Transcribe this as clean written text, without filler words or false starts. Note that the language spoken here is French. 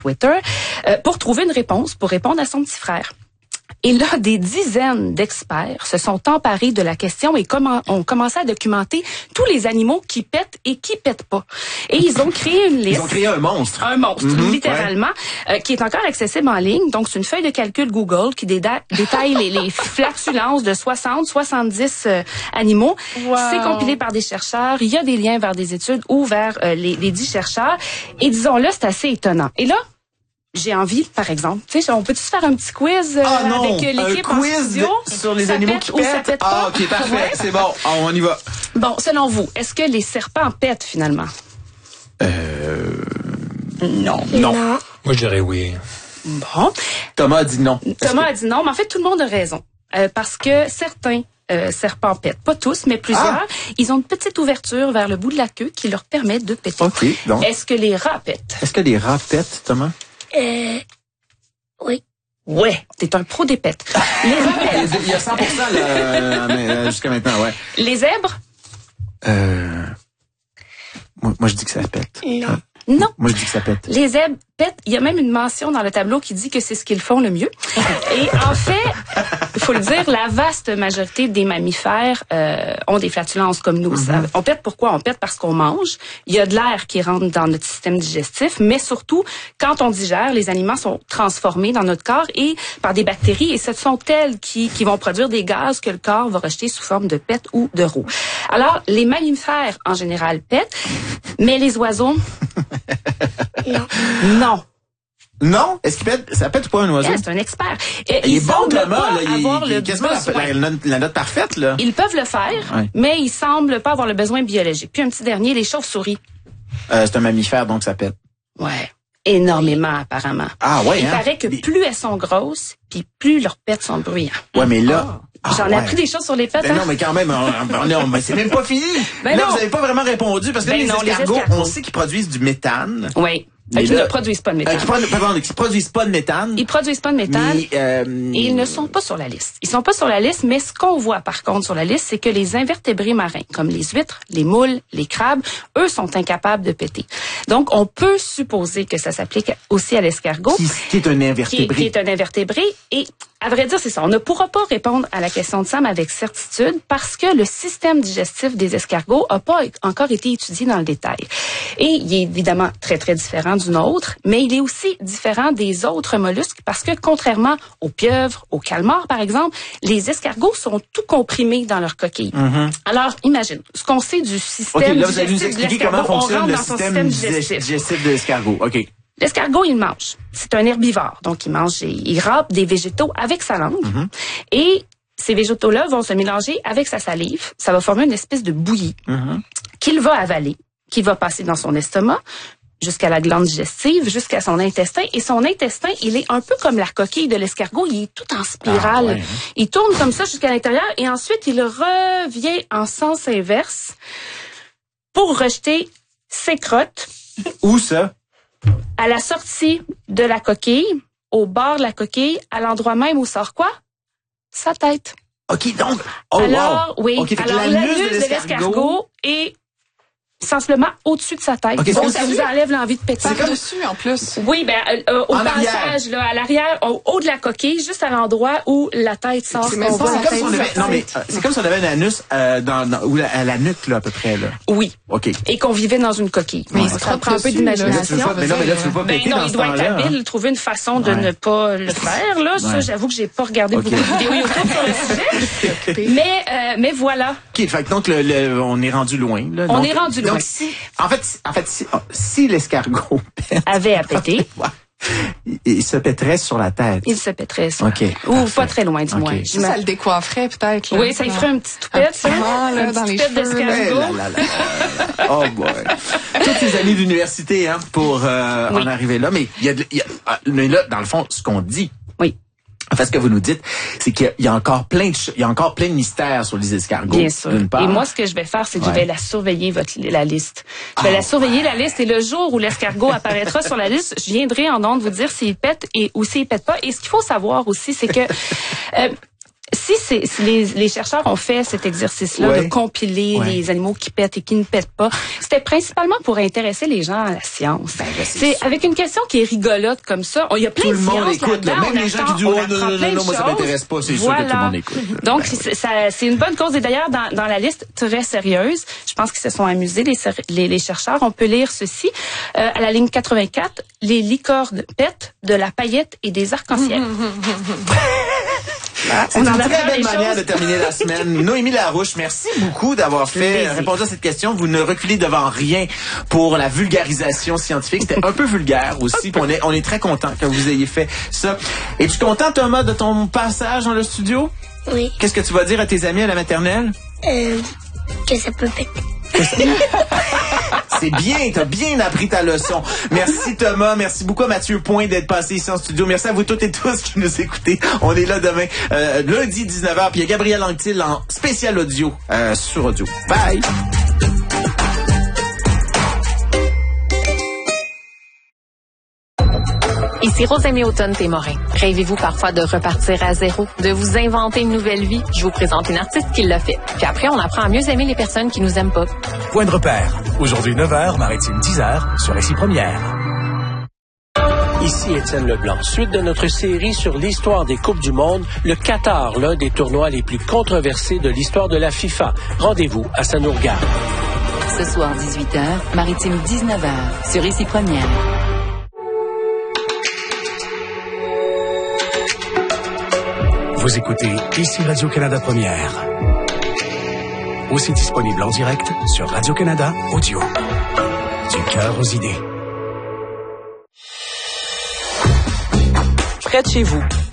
Twitter, pour trouver une réponse, pour répondre à son petit frère. Et là, des dizaines d'experts se sont emparés de la question et ont commencé à documenter tous les animaux qui pètent et qui pètent pas. Et ils ont créé une liste. Ils ont créé un monstre. Un monstre, littéralement, qui est encore accessible en ligne. Donc, c'est une feuille de calcul Google qui détaille les flatulences de 70 animaux. Wow. C'est compilé par des chercheurs. Il y a des liens vers des études ou vers les 10 chercheurs. Et disons-le, c'est assez étonnant. Et là, j'ai envie, par exemple, tu sais, on peut-tu se faire un petit quiz avec l'équipe en studio? Sur les animaux qui pètent? Ah, ok, parfait, ouais. C'est bon, on y va. Bon, selon vous, est-ce que les serpents pètent finalement? Non. Moi, je dirais oui. Bon. Thomas a dit non. Thomas a dit non, mais en fait, tout le monde a raison. Parce que certains serpents pètent, pas tous, mais plusieurs, ils ont une petite ouverture vers le bout de la queue qui leur permet de péter. Ok, donc. Est-ce que les rats pètent? Est-ce que les rats pètent, Thomas? Oui. Ouais, t'es un pro des pètes. Les rats pètent. Il y a 100% là, jusqu'à maintenant, ouais. Les zèbres? Moi, je dis que ça pète. Non. Moi, je dis que ça pète. Les zèbres pètent. Il y a même une mention dans le tableau qui dit que c'est ce qu'ils font le mieux. Et en fait, il faut le dire, la vaste majorité des mammifères ont des flatulences comme nous. On pète pourquoi? On pète parce qu'on mange. Il y a de l'air qui rentre dans notre système digestif, mais surtout, quand on digère, les aliments sont transformés dans notre corps et par des bactéries, et ce sont elles qui vont produire des gaz que le corps va rejeter sous forme de pète ou de roux. Alors, les mammifères, en général, pètent, mais les oiseaux... Non. Non? Est-ce qu'il pète? Ça pète ou pas un oiseau? C'est un expert. Il est bon, Thomas, là. Il est quasiment la note parfaite, là. Ils peuvent le faire, mais ils semblent pas avoir le besoin biologique. Puis un petit dernier, les chauves-souris. C'est un mammifère, donc ça pète. Ouais. Énormément, apparemment. Ah, ouais, Il paraît que plus elles sont grosses, puis plus leurs pètes sont bruyants. Ouais, mais là... J'en ai appris des choses sur les pètes. Non, mais quand même, c'est même pas fini. Là, vous avez pas vraiment répondu, parce que les escargots, on sait qu'ils produisent du méthane. Oui. Ils ne produisent pas de méthane. Ils produisent pas de méthane. Ils produisent pas de méthane. Mais, et ils ne sont pas sur la liste. Ils sont pas sur la liste, mais ce qu'on voit par contre sur la liste, c'est que les invertébrés marins, comme les huîtres, les moules, les crabes, eux sont incapables de péter. Donc, on peut supposer que ça s'applique aussi à l'escargot. Qui est un invertébré. Qui est un invertébré. Et à vrai dire, c'est ça. On ne pourra pas répondre à la question de Sam avec certitude parce que le système digestif des escargots n'a pas encore été étudié dans le détail. Et il est évidemment très, très différent du nôtre, mais il est aussi différent des autres mollusques parce que contrairement aux pieuvres, aux calmars, par exemple, les escargots sont tout comprimés dans leur coquille. Alors, imagine, ce qu'on sait du système là, vous allez nous expliquer comment fonctionne le système digestif de l'escargot. OK. L'escargot, il mange. C'est un herbivore. Donc, il râpe des végétaux avec sa langue. Et ces végétaux-là vont se mélanger avec sa salive. Ça va former une espèce de bouillie qu'il va avaler, qui va passer dans son estomac, jusqu'à la glande digestive, jusqu'à son intestin. Et son intestin, il est un peu comme la coquille de l'escargot. Il est tout en spirale. Il tourne comme ça jusqu'à l'intérieur et ensuite, il revient en sens inverse pour rejeter ses crottes. Où ça? À la sortie de la coquille, au bord de la coquille, à l'endroit même où sort quoi? Sa tête. OK, donc... Alors, oui. Okay, alors, l'anus de l'escargot est sensiblement au-dessus de sa tête. Okay, donc, ça vous enlève l'envie de péter. C'est comme dessus, en plus. Oui, au passage, là, à l'arrière, au haut de la coquille, juste à l'endroit où la tête sort. C'est comme si on avait un anus à la nuque, là, à peu près, là. Oui. OK. Et qu'on vivait dans une coquille. Mais ça prend un peu d'imagination. Mais là, tu veux pas péter dans il ce doit temps-là. être habile, trouver une façon de ne pas le faire, là. Ça, j'avoue que j'ai pas regardé beaucoup de vidéos YouTube sur le sujet. Mais voilà. OK, fait que donc, on est rendu loin, là. On est rendu loin. Donc, si l'escargot avait à péter, il se pèterait sur la tête. Il se pêterait sur OK. Ou pas très loin, du moins. Ça le décoifferait peut-être. Oui, ça lui ferait un petit toupette, ça. Dans les cheveux. d'escargot. Oh boy. Toutes les années d'université, hein, pour en arriver là. Mais mais là, dans le fond, ce qu'on dit. Oui. En fait, ce que vous nous dites, c'est qu'il y a encore plein de mystères sur les escargots. Bien sûr. Et moi, ce que je vais faire, c'est que je vais la surveiller, la liste. Je vais la surveiller, la liste, et le jour où l'escargot apparaîtra sur la liste, je viendrai en ondes vous dire s'il pète ou s'il pète pas. Et ce qu'il faut savoir aussi, c'est que si ici, les chercheurs ont fait cet exercice-là de compiler les animaux qui pètent et qui ne pètent pas. C'était principalement pour intéresser les gens à la science. C'est avec une question qui est rigolote comme ça. Il y a plein tout de sciences. Tout le monde écoute. Même les gens qui disent non, moi ça m'intéresse pas. C'est sûr que tout le monde écoute. Donc c'est une bonne cause. Et d'ailleurs dans la liste très sérieuse, je pense qu'ils se sont amusés les chercheurs. On peut lire ceci à la ligne 84. Les licornes pètent de la paillette et des arcs-en-ciel. C'est une très belle manière de terminer la semaine. Noémie Larouche, merci beaucoup d'avoir répondu à cette question. Vous ne reculez devant rien pour la vulgarisation scientifique. C'était un peu vulgaire aussi. On est très content que vous ayez fait ça. Es-tu content, Thomas, de ton passage dans le studio? Oui. Qu'est-ce que tu vas dire à tes amis à la maternelle? Que ça peut péter. C'est bien, t'as bien appris ta leçon. Merci Thomas, merci beaucoup à Mathieu Point d'être passé ici en studio. Merci à vous toutes et tous qui nous écoutez. On est là demain, lundi 19h, puis il y a Gabriel Anctil en spécial audio sur Audio. Bye! Ici Rosemée Automne-Témorin. Rêvez-vous parfois de repartir à zéro, de vous inventer une nouvelle vie? Je vous présente une artiste qui l'a fait. Puis après, on apprend à mieux aimer les personnes qui nous aiment pas. Point de repère. Aujourd'hui 9h, Maritime 10h, sur Récit Première. Ici Étienne Leblanc. Suite de notre série sur l'histoire des Coupes du Monde, le Qatar, l'un des tournois les plus controversés de l'histoire de la FIFA. Rendez-vous à Sanourgard. Ce soir, 18h, Maritime 19h, sur Récit Première. Vous écoutez ici Radio-Canada Première. Aussi disponible en direct sur Radio-Canada Audio. Du cœur aux idées. Près de chez vous,